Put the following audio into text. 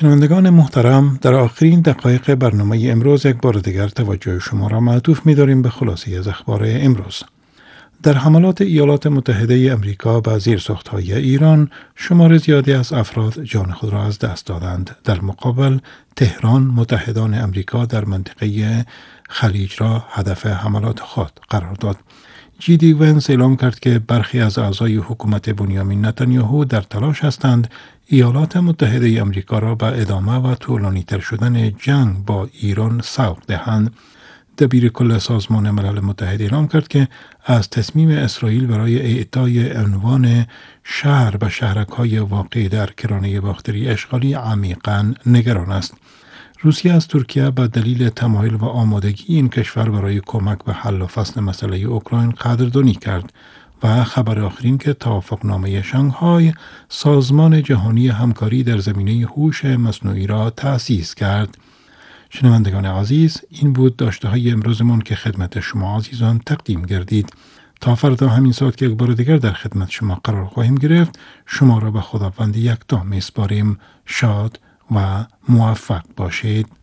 شنوندگان محترم، در آخرین دقایق برنامه امروز یک بار دیگر توجه شما را معطوف می‌داریم به خلاصه از اخبار امروز. در حملات ایالات متحده امریکا به زیرساخت‌های ایران، شمار زیادی از افراد جان خود را از دست دادند. در مقابل، تهران متحدان امریکا در منطقه خلیج را هدف حملات خود قرار داد. جی.دی. ونس اعلام کرد که برخی از اعضای حکومت بنیامین نتانیاهو در تلاش هستند ایالات متحده امریکا را به ادامه و طولانی‌تر شدن جنگ با ایران سوق دهند. دبیر کل سازمان ملل متحد اعلام کرد که از تصمیم اسرائیل برای اعطای عنوان شهر به شهرک‌های واقع در کرانه باختری اشغالی عمیقاً نگران است. روسیه از ترکیه به دلیل تمایل و آمادگی این کشور برای کمک به حل و فصل مسئله اوکراین قدردانی کرد و خبر آخرین که توافقنامه شانگهای سازمان جهانی همکاری در زمینه هوش مصنوعی را تأسیس کرد. شنوندگان عزیز، این بود داشته‌های امروزمان که خدمت شما عزیزان تقدیم گردید. تا فردا همین ساعت که یک بار دیگر در خدمت شما قرار خواهیم گرفت، شما را به خداوند یکتا می‌سپاریم. شاد و موفق باشید.